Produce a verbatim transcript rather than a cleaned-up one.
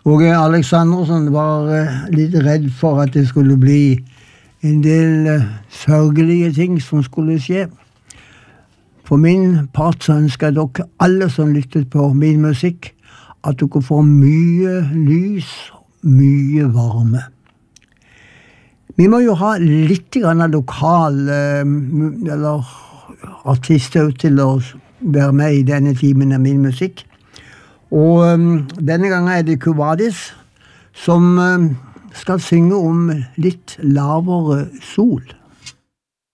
Åge Aleksandersen var litt redd for at det skulle bli en del sørgelige ting som skulle skje. For min part så ønsker jeg dere alle som lyttet på min musikk, at dere får mye lys, mye varme. Vi må jo ha litt grann lokal eller artister til å være med i denne timen av min musikk. Og denne gangen er det Kuvadis som skal synge om litt lavere sol.